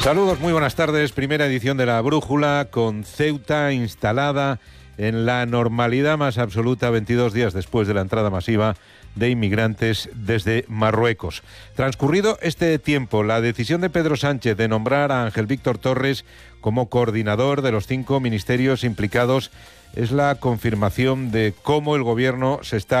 Saludos, muy buenas tardes. Primera edición de La Brújula, con Ceuta instalada en la normalidad más absoluta 22 días después de la entrada masiva de inmigrantes desde Marruecos. Transcurrido este tiempo, la decisión de Pedro Sánchez de nombrar a Ángel Víctor Torres como coordinador de los 5 ministerios implicados es la confirmación de cómo el gobierno se está